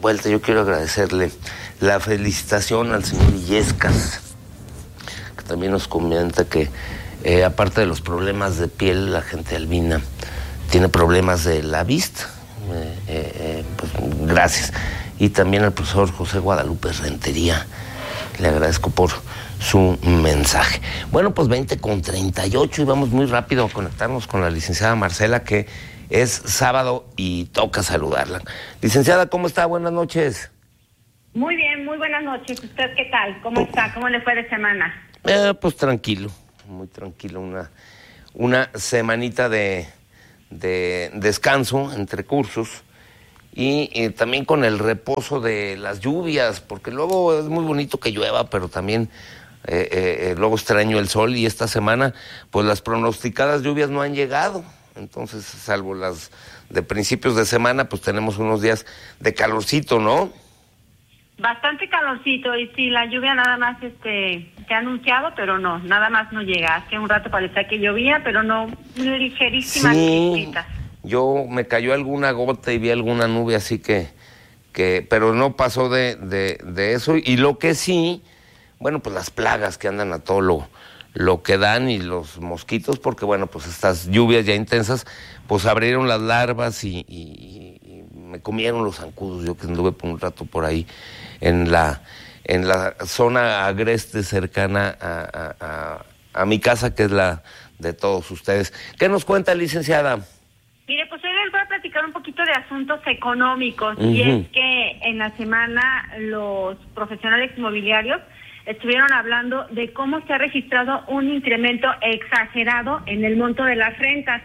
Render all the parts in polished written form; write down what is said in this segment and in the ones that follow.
vuelta yo quiero agradecerle la felicitación al señor Illescas, que también nos comenta que aparte de los problemas de piel, la gente albina tiene problemas de la vista. Pues gracias. Y también al profesor José Guadalupe Rentería, le agradezco por su mensaje. Bueno, pues 20:38 y vamos muy rápido a conectarnos con la licenciada Marcela, que es sábado y toca saludarla. Licenciada, ¿cómo está? Buenas noches. Muy bien, muy buenas noches. ¿Usted qué tal? ¿Cómo está? ¿Cómo le fue de semana? Pues tranquilo, muy tranquilo. Una semanita de descanso entre cursos y también con el reposo de las lluvias, porque luego es muy bonito que llueva, pero también luego extraño el sol, y esta semana pues las pronosticadas lluvias no han llegado. Entonces, salvo las de principios de semana, pues tenemos unos días de calorcito, ¿no? Bastante calorcito, y sí, la lluvia nada más se ha anunciado, pero no, nada más no llega. Hace un rato parecía que llovía, pero no, ligerísimas chispitas. Yo me cayó alguna gota y vi alguna nube, así que pero no pasó de eso. Y lo que sí, bueno, pues las plagas que andan a todo lo que dan, y los mosquitos, porque bueno, pues estas lluvias ya intensas, pues abrieron las larvas y me comieron los zancudos. Yo que anduve por un rato por ahí en la zona agreste cercana a mi casa, que es la de todos ustedes. ¿Qué nos cuenta, licenciada? Mire, pues hoy les voy a platicar un poquito de asuntos económicos. Y es que en la semana los profesionales inmobiliarios estuvieron hablando de cómo se ha registrado un incremento exagerado en el monto de las rentas,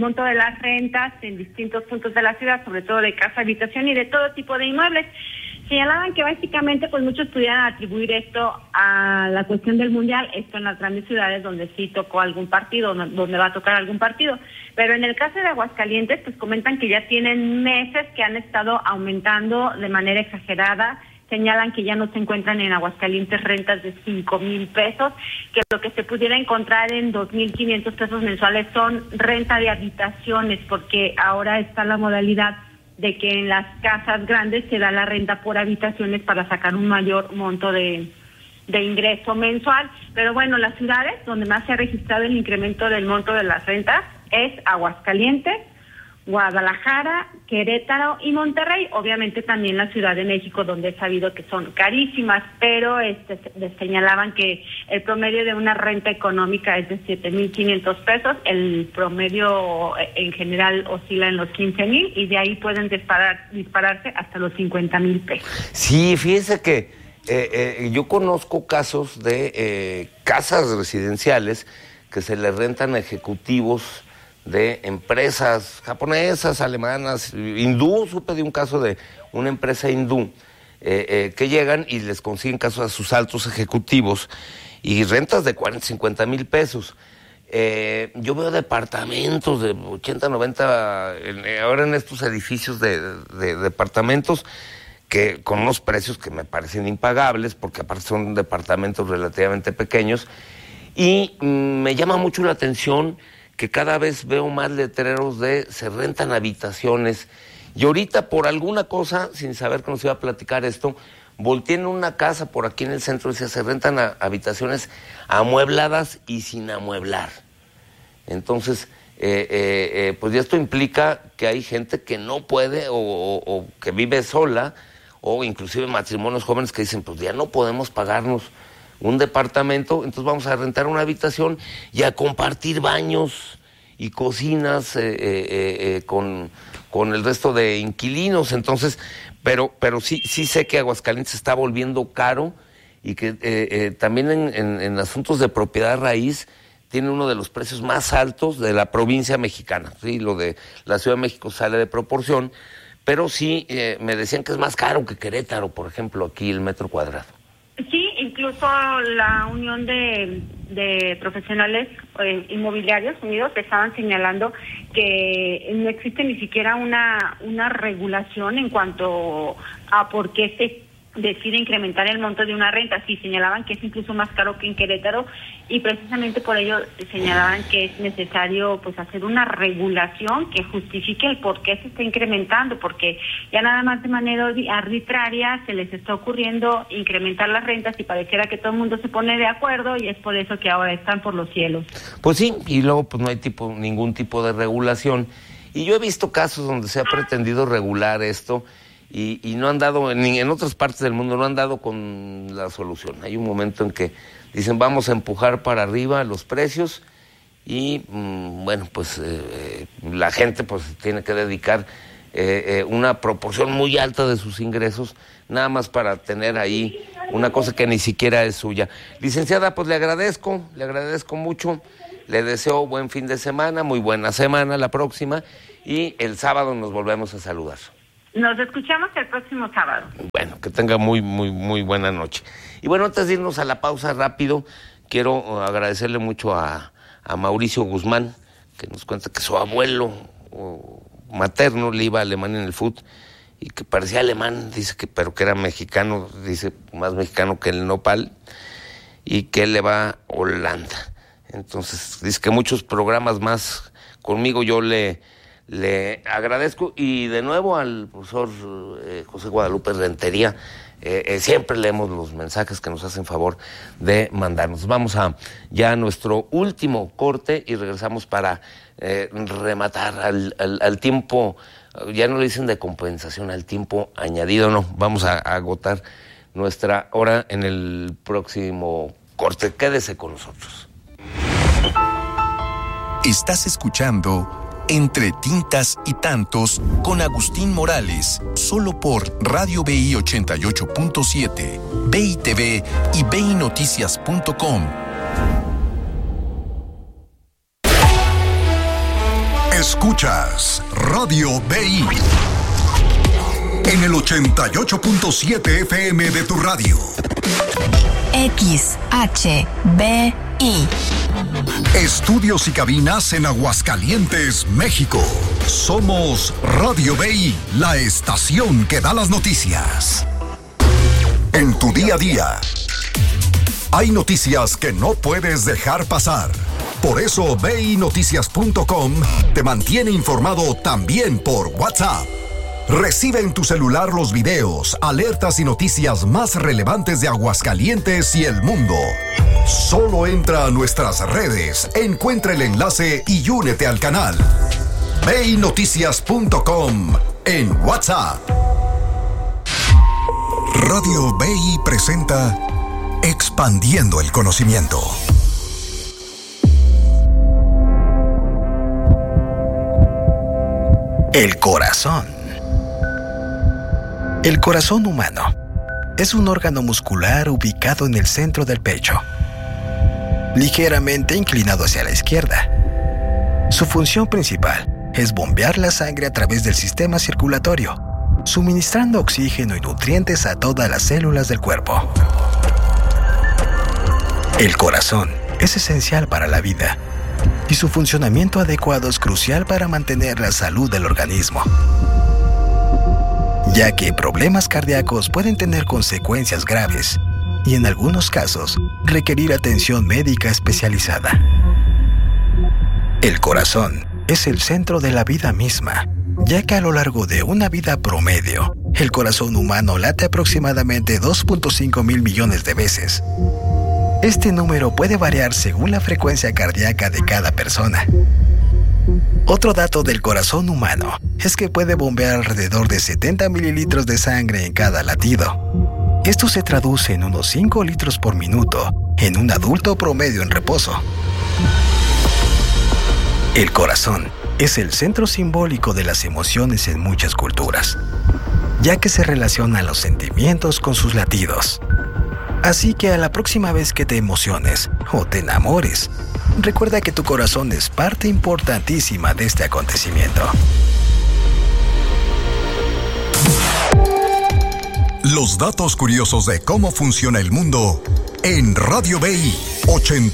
en distintos puntos de la ciudad, sobre todo de casa, habitación y de todo tipo de inmuebles. Señalaban que básicamente pues muchos pudieran atribuir esto a la cuestión del mundial, esto en las grandes ciudades donde sí tocó algún partido, donde va a tocar algún partido. Pero en el caso de Aguascalientes, pues comentan que ya tienen meses que han estado aumentando de manera exagerada. Señalan que ya no se encuentran en Aguascalientes rentas de 5,000 pesos, que lo que se pudiera encontrar en 2,500 pesos mensuales son renta de habitaciones, porque ahora está la modalidad de que en las casas grandes se da la renta por habitaciones para sacar un mayor monto de ingreso mensual. Pero bueno, las ciudades donde más se ha registrado el incremento del monto de las rentas es Aguascalientes, Guadalajara, Querétaro y Monterrey. Obviamente también la Ciudad de México, donde he sabido que son carísimas, pero señalaban que el promedio de una renta económica es de 7,500 pesos, el promedio en general oscila en los 15,000 y de ahí pueden dispararse hasta los 50,000 pesos. Sí, fíjese que yo conozco casos de casas residenciales que se les rentan a ejecutivos de empresas japonesas, alemanas, hindú. Supe de un caso de una empresa hindú que llegan y les consiguen casos a sus altos ejecutivos y rentas de 40, 50 mil pesos. Yo veo departamentos de 80, 90, ahora en estos edificios de departamentos, que con unos precios que me parecen impagables, porque aparte son departamentos relativamente pequeños, y me llama mucho la atención que cada vez veo más letreros de se rentan habitaciones. Y ahorita, por alguna cosa, sin saber que nos iba a platicar esto, volteé en una casa por aquí en el centro y decía, se rentan habitaciones amuebladas y sin amueblar. Entonces, pues ya esto implica que hay gente que no puede o que vive sola, o inclusive matrimonios jóvenes que dicen, pues ya no podemos pagarnos un departamento, entonces vamos a rentar una habitación y a compartir baños y cocinas con el resto de inquilinos. Entonces, pero sí sé que Aguascalientes se está volviendo caro, y que también en asuntos de propiedad raíz tiene uno de los precios más altos de la provincia mexicana. Sí, lo de la Ciudad de México sale de proporción, pero sí me decían que es más caro que Querétaro, por ejemplo, aquí el metro cuadrado. Sí, incluso la Unión de Profesionales Inmobiliarios Unidos estaban señalando que no existe ni siquiera una regulación en cuanto a por qué se decide incrementar el monto de una renta. Sí, señalaban que es incluso más caro que en Querétaro, y precisamente por ello señalaban que es necesario pues hacer una regulación que justifique el por qué se está incrementando, porque ya nada más de manera arbitraria se les está ocurriendo incrementar las rentas y pareciera que todo el mundo se pone de acuerdo, y es por eso que ahora están por los cielos. Pues sí, y luego pues no hay ningún tipo de regulación, y yo he visto casos donde se ha pretendido regular esto y no han dado, en otras partes del mundo no han dado con la solución. Hay un momento en que dicen vamos a empujar para arriba los precios y bueno, pues la gente pues tiene que dedicar una proporción muy alta de sus ingresos nada más para tener ahí una cosa que ni siquiera es suya. Licenciada, pues le agradezco mucho, le deseo buen fin de semana, muy buena semana la próxima, y el sábado nos volvemos a saludar. Nos escuchamos el próximo sábado. Bueno, que tenga muy buena noche. Y bueno, antes de irnos a la pausa rápido, quiero agradecerle mucho a Mauricio Guzmán, que nos cuenta que su abuelo materno le iba a Alemania en el fútbol y que parecía alemán, dice que pero que era mexicano, dice más mexicano que el nopal, y que él le va a Holanda. Entonces, dice que muchos programas más conmigo. Yo le agradezco, y de nuevo al profesor José Guadalupe Rentería, siempre leemos los mensajes que nos hacen favor de mandarnos. Vamos ya a nuestro último corte y regresamos para rematar al tiempo, ya no le dicen de compensación, al tiempo añadido, no, vamos a agotar nuestra hora en el próximo corte. Quédese con nosotros. Estás escuchando Entre Tintas y Tantos con Agustín Morales, solo por Radio BI 88.7, BI TV y BINoticias.com. Escuchas Radio BI en el 88.7 FM de tu radio. XHBI. Estudios y cabinas en Aguascalientes, México. Somos Radio BI, la estación que da las noticias. En tu día a día, hay noticias que no puedes dejar pasar. Por eso BINoticias.com te mantiene informado también por WhatsApp. Recibe en tu celular los videos, alertas y noticias más relevantes de Aguascalientes y el mundo. Solo entra a nuestras redes, encuentra el enlace y únete al canal. BINoticias.com en WhatsApp. Radio BI presenta Expandiendo el Conocimiento. El corazón. El corazón humano es un órgano muscular ubicado en el centro del pecho, ligeramente inclinado hacia la izquierda. Su función principal es bombear la sangre a través del sistema circulatorio, suministrando oxígeno y nutrientes a todas las células del cuerpo. El corazón es esencial para la vida, y su funcionamiento adecuado es crucial para mantener la salud del organismo, ya que problemas cardíacos pueden tener consecuencias graves y en algunos casos requerir atención médica especializada. El corazón es el centro de la vida misma, ya que a lo largo de una vida promedio, el corazón humano late aproximadamente 2.5 mil millones de veces. Este número puede variar según la frecuencia cardíaca de cada persona. Otro dato del corazón humano es que puede bombear alrededor de 70 mililitros de sangre en cada latido. Esto se traduce en unos 5 litros por minuto en un adulto promedio en reposo. El corazón es el centro simbólico de las emociones en muchas culturas, ya que se relacionan los sentimientos con sus latidos. Así que a la próxima vez que te emociones o te enamores, recuerda que tu corazón es parte importantísima de este acontecimiento. Los datos curiosos de cómo funciona el mundo en Radio BI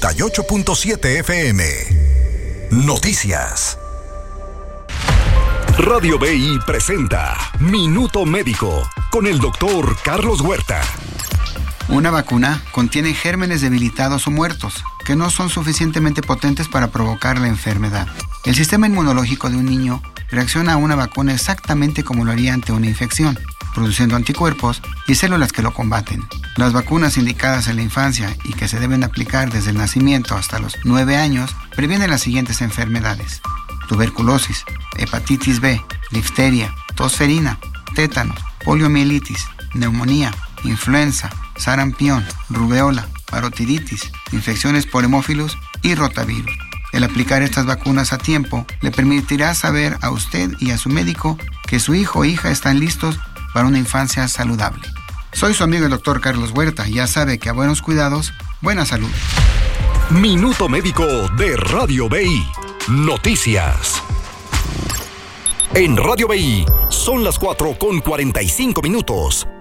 88.7 FM. Noticias. Radio BI presenta Minuto Médico con el doctor Carlos Huerta. Una vacuna contiene gérmenes debilitados o muertos que no son suficientemente potentes para provocar la enfermedad. El sistema inmunológico de un niño reacciona a una vacuna exactamente como lo haría ante una infección, produciendo anticuerpos y células que lo combaten. Las vacunas indicadas en la infancia y que se deben aplicar desde el nacimiento hasta los 9 años previenen las siguientes enfermedades: tuberculosis, hepatitis B, difteria, tosferina, tétanos, poliomielitis, neumonía, influenza, sarampión, rubeola, parotiditis, infecciones por hemófilos y rotavirus. El aplicar estas vacunas a tiempo le permitirá saber a usted y a su médico que su hijo o hija están listos para una infancia saludable. Soy su amigo el doctor Carlos Huerta. Ya sabe que a buenos cuidados, buena salud. Minuto Médico de Radio BI. Noticias. En Radio BI son las 4:45.